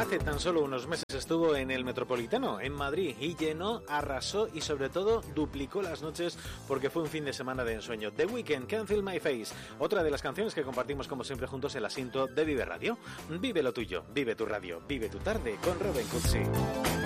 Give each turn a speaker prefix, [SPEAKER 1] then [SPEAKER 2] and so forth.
[SPEAKER 1] Hace tan solo unos meses estuvo en el Metropolitano, en Madrid, y llenó, arrasó y sobre todo duplicó las noches porque fue un fin de semana de ensueño. The Weeknd, Can't Feel My Face, otra de las canciones que compartimos como siempre juntos el asiento de Vive Radio. Vive lo tuyo, vive tu radio, vive tu tarde con Robin Cutsi.